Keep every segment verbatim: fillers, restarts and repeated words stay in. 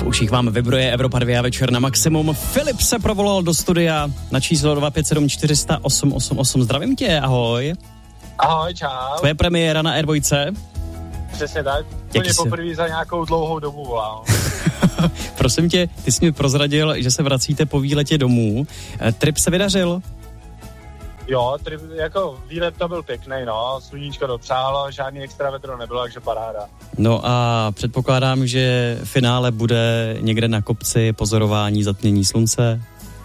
uších vám vybroje Evropa dva večer na maximum. Filip se provolal do studia na číslo dva pět sedm čtyři nula nula osm osm osm. Zdravím tě, ahoj. Ahoj, čau. Tvoje premiéra na R dva. Přesně tak. Úplně poprvé za nějakou dlouhou dobu volám. Prosím tě, ty jsi mi prozradil, že se vracíte po výletě domů. Trip se vydařil? Jo, trip, jako výlet to byl pěkný, no. Sluníčko dopřálo, žádný extra vetro nebylo, takže paráda. No a předpokládám, že finále bude někde na kopci pozorování zatmění slunce?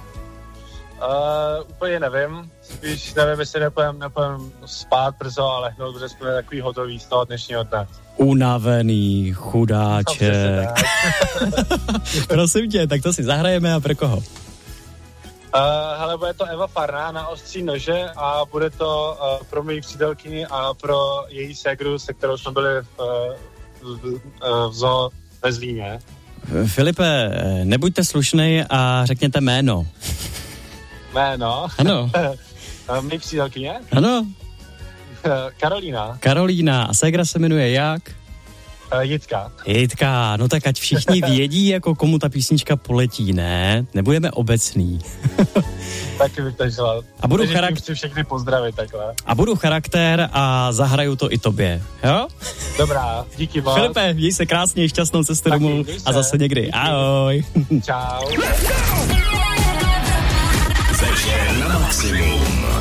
Uh, úplně nevím. Spíš nevím, jestli nepůjdem, nepůjdem spát brzo, ale hnout, protože jsme takový hotový z toho dnešního dne. Unavený chudáček. Prosím tě, tak to si zahrajeme a pro koho? Uh, hele, bude to Eva Farná na ostří nože a bude to uh, pro moji přítelkyni a pro její ségru, se kterou jsme byli v, v, v, v zoo ve Zlíně. Filipe, nebuďte slušnej a řekněte jméno. Jméno? Ano. Mý přítelkyně? Ano. Karolína. Karolína. A ségra se jmenuje jak? Jitka. Jitka. No tak ať všichni vědí, jako komu ta písnička poletí, ne? Nebudeme obecný. Taky bych to žila. A budu charakter... chci všechny pozdravit takhle. A budu charakter a zahraju to i tobě, jo? Dobrá, díky moc. Filipe, měj se krásně, šťastnou cestu domů a zase někdy. Díky. Ahoj. Čau. Večer na maximum.